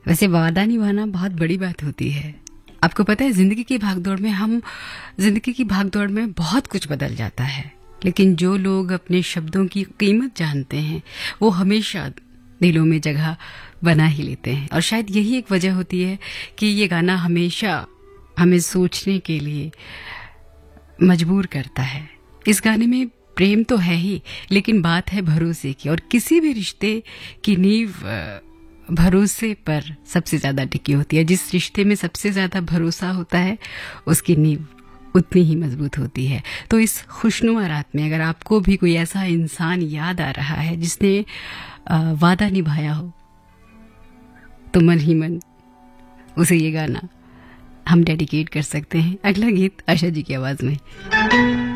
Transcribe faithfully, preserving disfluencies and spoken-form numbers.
वैसे वादा निभाना बहुत बड़ी बात होती है। आपको पता है, जिंदगी की भागदौड़ में हम जिंदगी की भागदौड़ में बहुत कुछ बदल जाता है, लेकिन जो लोग अपने शब्दों की कीमत जानते हैं वो हमेशा दिलों में जगह बना ही लेते हैं। और शायद यही एक वजह होती है कि ये गाना हमेशा हमें सोचने के लिए मजबूर करता है। इस गाने में प्रेम तो है ही, लेकिन बात है भरोसे की, और किसी भी रिश्ते की नींव भरोसे पर सबसे ज्यादा टिकी होती है। जिस रिश्ते में सबसे ज्यादा भरोसा होता है उसकी नींव उतनी ही मजबूत होती है। तो इस खुशनुमा रात में अगर आपको भी कोई ऐसा इंसान याद आ रहा है जिसने वादा निभाया हो, तो मन ही मन उसे ये गाना हम डेडिकेट कर सकते हैं। अगला गीत आशा जी की आवाज में।